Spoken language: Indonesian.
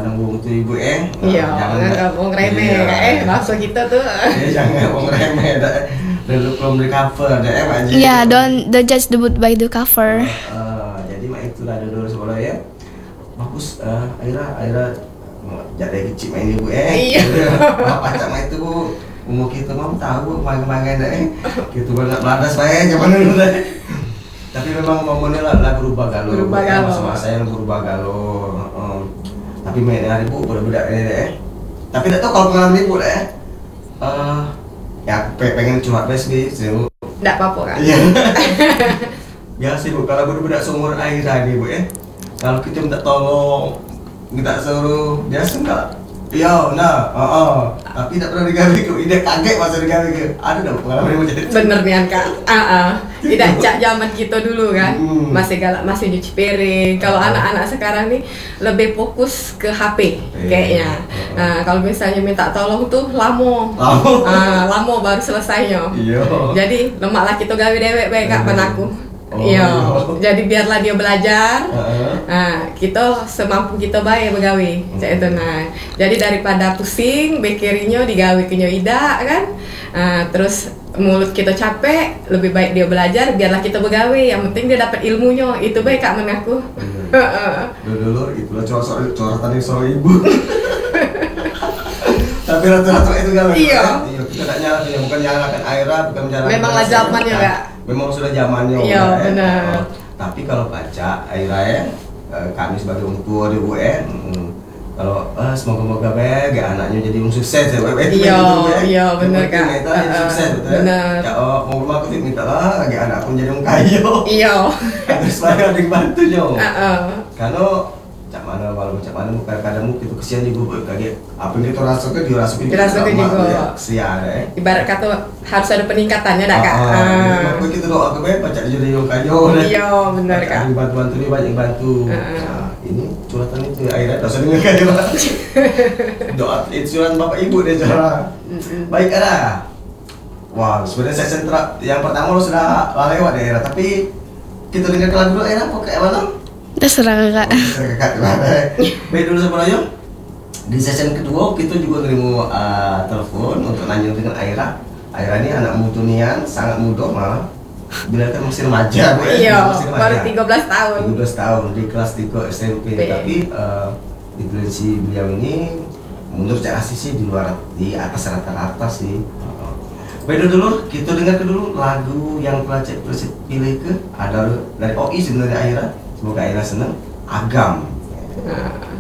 nanggung tuh ibu Iya, nggak mau remeh, maksud kita tuh. Jangan mau remeh, belum recover, Yeah, don't judge the book by the cover. Jadi mak itulah dulu sekolah ya. Bagus, Aira jadi kecil main ibu Iya. Apa cak itu bu, umur kita mau tahu main-main gitu banget beladas saya zaman dulu deh. Tapi memang momennya lah berubah galau. Masa-masa yang berubah galau. Tapi main hari bu budak-budak ini deh. Tapi tak tahu kalau pengalaman ibu deh. Ya pengen curhat besok sih. Nggak apa-apa kan? Iya. Biasa bu kalau budak-budak seumur Aira nih bu kalau kita minta tolong, minta suruh, biasa enggak? Iya, tapi tak pernah digawe ke, ide kaget masa digawe ke. Ada dong pengalaman macam itu. Bener nih Kak. Tidak cak zaman kita dulu kan, masih galak, masih nyuci piring. Kalau anak-anak sekarang nih lebih fokus ke HP kayaknya. Nah, kalau misalnya minta tolong tuh lamo baru selesainya. Iya. Jadi lemaklah kita gawe dewek bae Kak panaku. Iya, jadi biarlah dia belajar. Kita semampu kita baik begawe, cak itu nah. Jadi daripada pusing, bekirinya digawe kenyo ida kan. Terus mulut kita capek, lebih baik dia belajar, biarlah kita begawe. Yang penting dia dapat ilmunya, itu baik Kak mengaku. Dulu itulah coretan soal ibu. Tapi rata-rata itu kan. Iya. Kita tidak nyalakan, bukan nyalakan Aira, bukan menyalahkan. Memanglah zamannya Kak. Memang sudah zamannya. Iya benar. Tapi kalau baca Aira kami sebagai orang tua di bu kalau semoga-moga baik anaknya jadi orang sukses ya. Iya benar Kak. Sukses betul. Benar. Kalau mau rumah aku minta lah anak pun jadi orang kaya. Iya. Terus banyak ada yang bantunya. Karena cak mana bukan kadang itu kesian juga kaget apa yang kita rasakan dirasakan juga kesian ibarat kata harus ada peningkatannya dah Kak. Makanya kita doa ke baik baca jadi yang kayo. Iya benar Kak. Bantu ini banyak bantu. Nah, ini curhatan itu Aira dosa dengan kayo. Doa itu curhatan bapak ibu deh cara. Baik Aira. Wah sebenarnya sesi yang pertama lo sudah lewat daerah tapi kita dengar lagu dulu Aira apa kayak mana? Terserah Kak. Baik dulu sebelumnya di sesi kedua kita juga terima telepon untuk nanya dengan Aira. Aira ini anak mutunian sangat muda malah bila kan masih remaja. Iya, baru 13 tahun. 13 tahun di kelas 3 SMP. Tapi diferensi beliau ini menurut cara sih di atas rata-rata sih. Baik dulu kita dengar dulu lagu yang pelajar pilih ke ada dari OI sebenarnya Aira. Semoga Aira senang. Agam.